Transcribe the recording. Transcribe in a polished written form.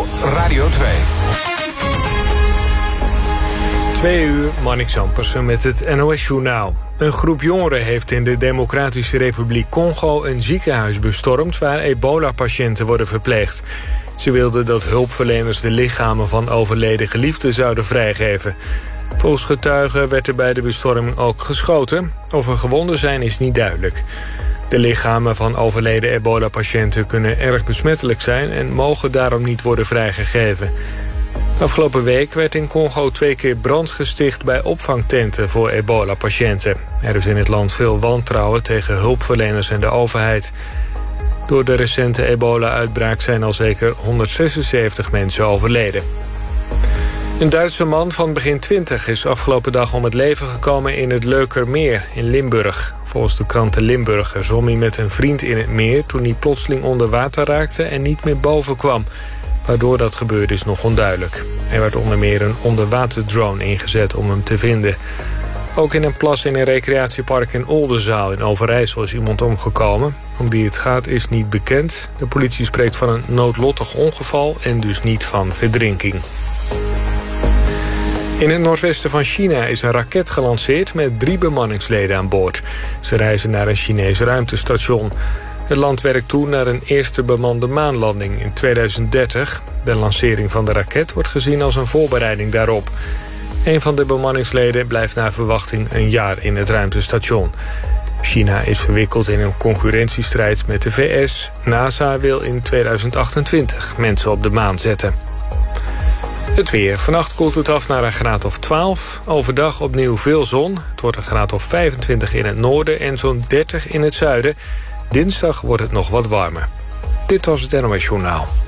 Radio 2. 2 uur, Marnix Ampersen met het NOS-journaal. Een groep jongeren heeft in de Democratische Republiek Congo een ziekenhuis bestormd waar ebola-patiënten worden verpleegd. Ze wilden dat hulpverleners de lichamen van overleden geliefden zouden vrijgeven. Volgens getuigen werd er bij de bestorming ook geschoten. Of er gewonden zijn is niet duidelijk. De lichamen van overleden ebola-patiënten kunnen erg besmettelijk zijn en mogen daarom niet worden vrijgegeven. Afgelopen week werd in Congo 2 keer brand gesticht bij opvangtenten voor ebola-patiënten. Er is in het land veel wantrouwen tegen hulpverleners en de overheid. Door de recente ebola-uitbraak zijn al zeker 176 mensen overleden. Een Duitse man van begin 20 is afgelopen dag om het leven gekomen in het Leukermeer in Limburg. Volgens de krant De Limburger zwom hij met een vriend in het meer toen hij plotseling onder water raakte en niet meer boven kwam. Waardoor dat gebeurde is nog onduidelijk. Er werd onder meer een onderwaterdrone ingezet om hem te vinden. Ook in een plas in een recreatiepark in Oldenzaal in Overijssel is iemand omgekomen. Om wie het gaat is niet bekend. De politie spreekt van een noodlottig ongeval en dus niet van verdrinking. In het noordwesten van China is een raket gelanceerd met 3 bemanningsleden aan boord. Ze reizen naar een Chinees ruimtestation. Het land werkt toe naar een eerste bemande maanlanding in 2030. De lancering van de raket wordt gezien als een voorbereiding daarop. Een van de bemanningsleden blijft naar verwachting een jaar in het ruimtestation. China is verwikkeld in een concurrentiestrijd met de VS. NASA wil in 2028 mensen op de maan zetten. Het weer. Vannacht koelt het af naar een graad of 12. Overdag opnieuw veel zon. Het wordt een graad of 25 in het noorden en zo'n 30 in het zuiden. Dinsdag wordt het nog wat warmer. Dit was het NOS Journaal.